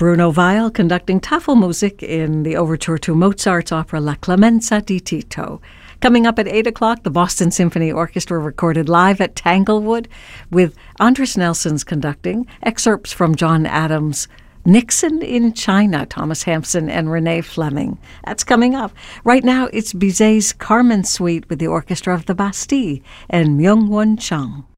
Bruno Weil conducting Tafelmusik in the overture to Mozart's opera La Clemenza di Tito. Coming up at 8 o'clock, the Boston Symphony Orchestra recorded live at Tanglewood with Andris Nelson's conducting, excerpts from John Adams' Nixon in China, Thomas Hampson and Renee Fleming. That's coming up. Right now, it's Bizet's Carmen Suite with the Orchestra of the Bastille and Myung-Whun Chung.